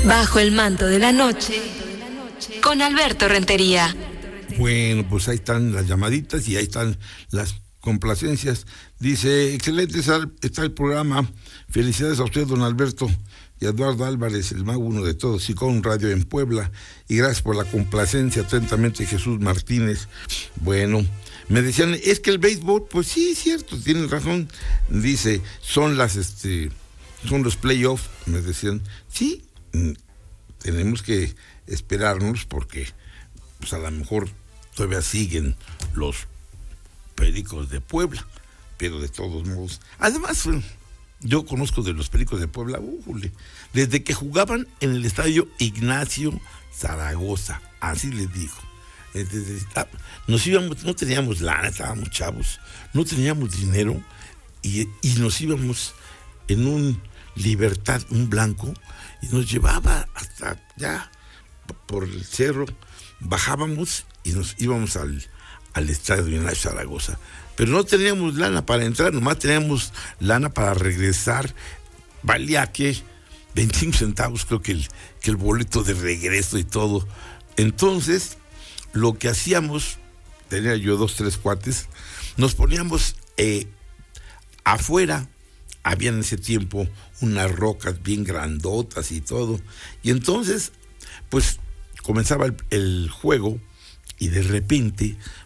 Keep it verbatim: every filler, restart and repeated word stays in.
Bajo el manto de la noche, con Alberto Rentería. Bueno, pues ahí están las llamaditas y ahí están las complacencias. Dice, excelente está el programa. Felicidades a usted, don Alberto, y a Eduardo Álvarez, el mago uno de todos, y con radio en Puebla. Y gracias por la complacencia. Atentamente, Jesús Martínez. Bueno, me decían, es que el béisbol, pues sí, es cierto, tienen razón. Dice, son las, este, son los playoffs. Me decían, sí, tenemos que esperarnos porque, pues a lo mejor todavía siguen los Pericos de Puebla, pero de todos modos. Además, yo conozco de los Pericos de Puebla, ujule, desde que jugaban en el estadio Ignacio Zaragoza, así les digo. Desde, ah, nos íbamos, no teníamos lana, estábamos chavos, no teníamos dinero y, y nos íbamos en un Libertad, un blanco, y nos llevaba hasta allá por el cerro, bajábamos y nos íbamos al, al estadio Ignacio Zaragoza. Pero no teníamos lana para entrar, nomás teníamos lana para regresar. Valía que veinticinco centavos, creo que el, que el boleto de regreso y todo. Entonces, lo que hacíamos, tenía yo dos, tres cuates, nos poníamos eh, afuera. Había en ese tiempo unas rocas bien grandotas y todo. Y entonces, pues, comenzaba el, el juego y de repente,